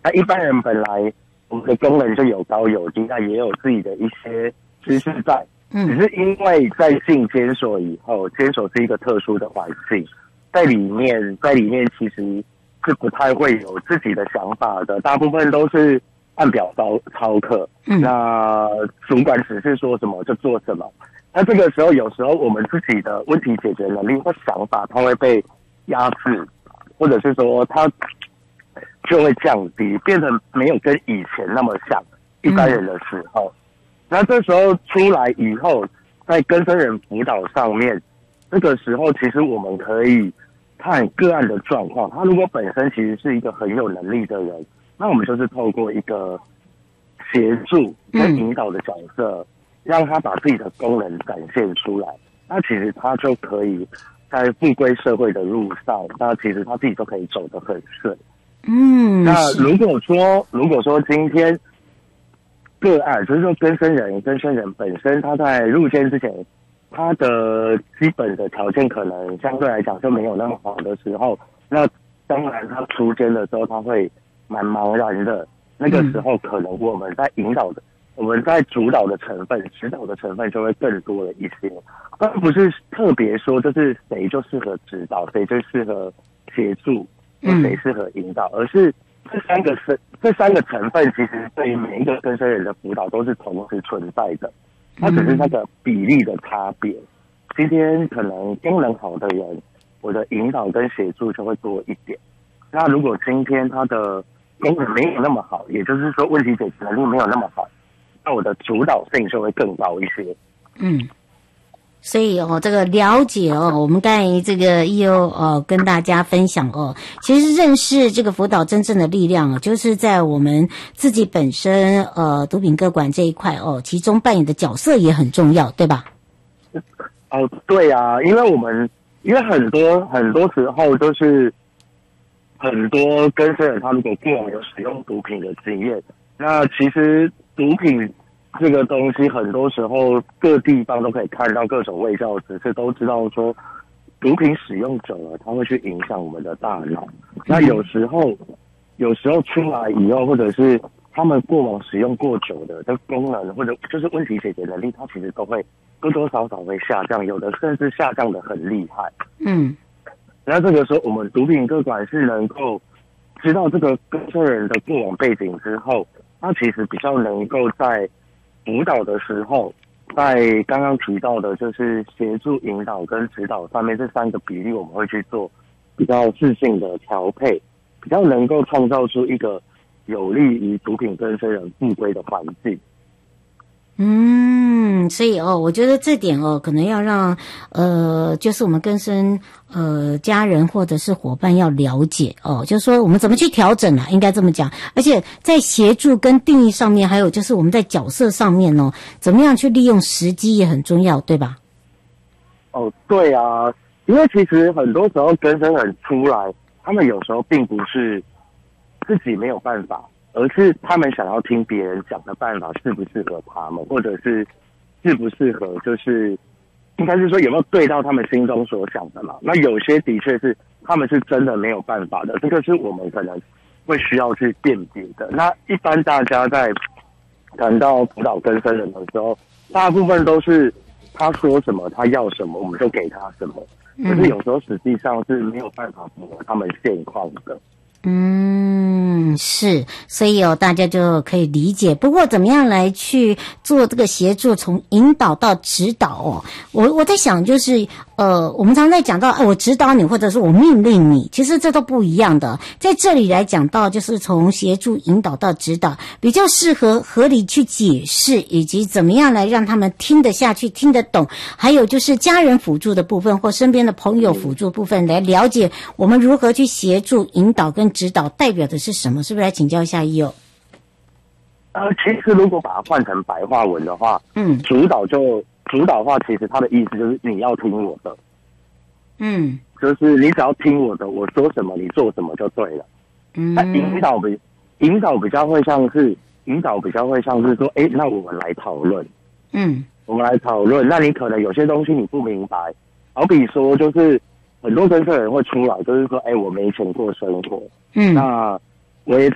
那一般人本来我们的功能就有高有低，那也有自己的一些知识在，只是因为在进监所以后，监所是一个特殊的环境，在里面其实是不太会有自己的想法的，大部分都是按表操课，那主管只是说什么就做什么。那这个时候，有时候我们自己的问题解决能力或想法，它会被压制，或者是说它就会降低，变得没有跟以前那么像一般人的时候。那这时候出来以后，在更生人辅导上面，这个时候其实我们可以看个案的状况。他如果本身其实是一个很有能力的人，那我们就是透过一个协助跟引导的角色，让他把自己的功能展现出来。那其实他就可以在复归社会的路上，那其实他自己就可以走得很顺。那如果说今天个案，就是说更生人本身他在入监之前，他的基本的条件可能相对来讲就没有那么好的时候，那当然他出监的时候他会蛮茫然的。那个时候可能我们在我们在主导的成分、指导的成分就会更多了一些，但不是特别说就是谁就适合指导，谁就适合协助，谁适合引导，而是这三个成分其实对于每一个更生人的辅导都是同时存在的，它只是那个比例的差别。今天可能功能好的人，我的引导跟协助就会多一点。那如果今天他的功能没有那么好，也就是说问题解决能力没有那么好，那我的主导性就会更高一些。 所以这个了解我们刚才这个EO跟大家分享其实认识这个辅导真正的力量就是在我们自己本身毒品个管这一块其中扮演的角色也很重要，对吧？ 对啊，因为很多时候就是很多更生人他如果过往有使用毒品的经验，那其实毒品这个东西很多时候各地方都可以看到各种卫教知识，都知道说毒品使用久了它会去影响我们的大脑。那有时候出来以后，或者是他们过往使用过久的这功能或者就是问题解决能力，它其实都会多多少少会下降，有的甚至下降的很厉害。那这个时候我们毒品个管是能够知道这个更生人的过往背景之后，他其实比较能够在辅导的时候，在刚刚提到的就是协助引导跟指导上面这三个比例，我们会去做比较适性的调配，比较能够创造出一个有利于毒品更生人复归的环境。 所以我觉得这点可能要让就是我们更生家人或者是伙伴要了解就是说我们怎么去调整应该这么讲，而且在协助跟定义上面，还有就是我们在角色上面怎么样去利用时机也很重要，对吧？ 对啊，因为其实很多时候更生人出来，他们有时候并不是自己没有办法，而是他们想要听别人讲的办法适不适合他们，或者是适不适合，就是应该是说有没有对到他们心中所想的嘛。那有些的确是他们是真的没有办法的，这个是我们可能会需要去辨别的。那一般大家在谈到辅导更生人的时候，大部分都是他说什么他要什么我们就给他什么，可是有时候实际上是没有办法符合他们现况的。 是，所以大家就可以理解。不过怎么样来去做这个协助，从引导到指导我在想就是我们常在讲到我指导你或者是我命令你，其实这都不一样的。在这里来讲到就是从协助引导到指导，比较适合合理去解释，以及怎么样来让他们听得下去听得懂，还有就是家人辅助的部分或身边的朋友辅助部分，来了解我们如何去协助引导跟指导代表的是什么，是不是来请教一下EO？ 其实如果把它换成白话文的话，主导的话，其实它的意思就是你要听我的，就是你只要听我的，我说什么你做什么就对了。那引导比较会像是说，那我们来讨论，那你可能有些东西你不明白，好比说就是很多更生人会出来，就是说，我没钱过生活，那我也